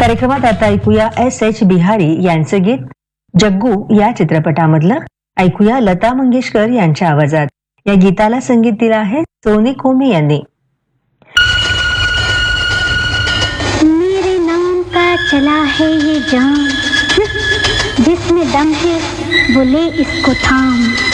कार्यक्रमात आता ऐकूया S.H. बिहारी यांचे गीत जग्गू या चित्रपटामधलं. ऐकूया लता मंगेशकर यांच्या आवाजात. या गीताला संगीत दिलं आहे सोनी कोमी यांनी. मेरे नाम का चला है ये जाम, जिसमें दम है बोले इसको थाम.